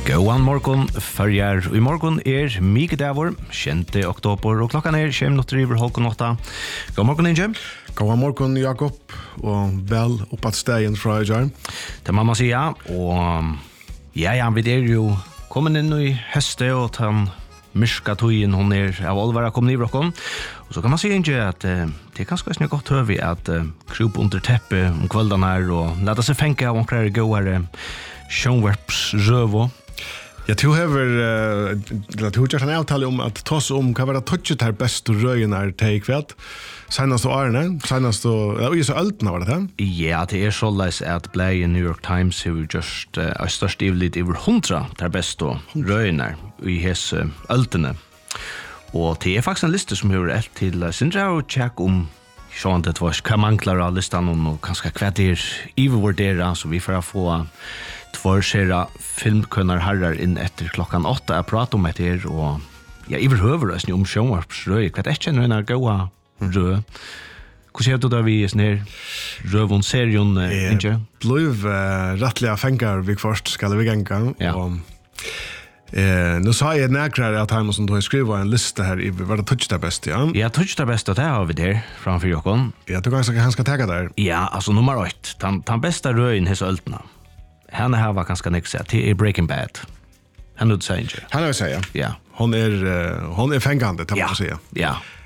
Goan morgon, förjar i morgon mycket davor, 10 oktober och klockan 5 minuter över 7:30. God morgon Inge. God morgon Jakob och väl uppåt stegen från idag. Det mamma säga och ja, vi är ju kommer in i höste och han myska tojen hon av allvara kom ner och så kan man se Inge att det är ganska snyggt gott hör vi att krypa under täppe om kvällen här och låta sig fänka av några goare sjönvarpsrövo. Jag tror att du har en avtal om att ta sig om kan vara touchet här bäst och röjnar till kväll. Senast och Arne, senast och i så öltna var det här? Ja, det är så läs att play i New York Times har just störst evligt över 100 där bäst och röjnar i hes öltene. Och det är faktiskt en lista som hör ett till Sindra och check om sånt det var kan manglar av listan och kanske kvätter övervärdera så vi får få två skera filmkunnar herrar in efter klockan 8 att prata om det här och ja, överhuvudast om sjönvarpsröj. Vad är känner den här goa rö? Hur ser du då vi snär rövon-serien, Inge? Blev rättliga fänkar vi först ska vi gänga. Ja. Nu sa jag näkrar att han som då har skrivit en lista här i vad det touch det bästa, ja? Ja, touch det bästa, det har vi där framför Jokon. Ja, du kanske han ska ta där. Ja, alltså nummer 1, den bästa röjen hos öltna. Han här var ganska nästa till Breaking Bad. Han vill säga. Han vill säga. Ja. Hon är fängande, kan man säga. Ja.